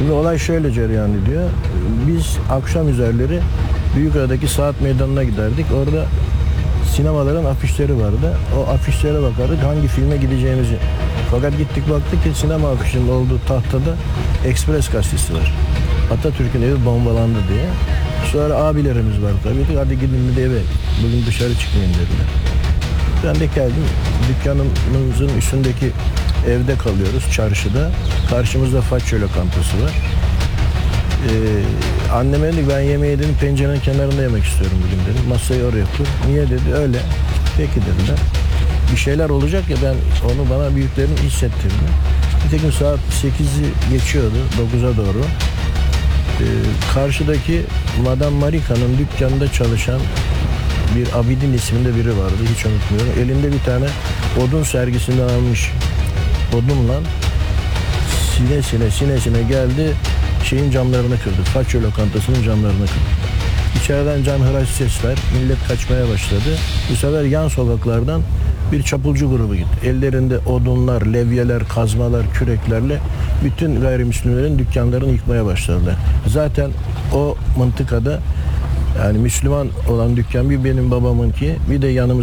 Şimdi olay şöyle cereyan ediyor. Biz akşam üzerleri Büyükada'daki Saat Meydanı'na giderdik. Orada sinemaların afişleri vardı. O afişlere bakardık hangi filme gideceğimizi. Fakat gittik baktık ki sinema afişinin olduğu tahtada Ekspres gazetesi var. Atatürk'ün evi bombalandı diye. Sonra abilerimiz var tabii ki. Hadi gidin bir de eve. Bugün dışarı çıkmayın dediler. Ben de geldim. Dükkanımızın üstündeki evde kalıyoruz çarşıda. Karşımızda Faccio lokantası var. Anneme dedi ben yemeği dedim pencerenin kenarında yemek istiyorum bugün dedim. Masayı oraya kur. Niye dedi öyle. Peki dediler. Bir şeyler olacak ya ben onu bana büyüklerim hissettirdi. Nitekim saat 8'i geçiyordu 9'a doğru. Karşıdaki Madame Marika'nın dükkanında çalışan bir Abidin isminde biri vardı hiç unutmuyorum. Elinde bir tane odun sergisinden almış odunla sine geldi şeyin camlarını kırdı. Faccio lokantasının camlarını kırdı. İçeriden canhıraş sesler, millet kaçmaya başladı. Bu sefer yan sokaklardan bir çapulcu grubu gitti. Ellerinde odunlar, levyeler, kazmalar, küreklerle bütün gayrimüslimlerin dükkanlarını yıkmaya başladılar. Zaten o mıntıkada yani Müslüman olan dükkan bir benim babamınki bir de yanımız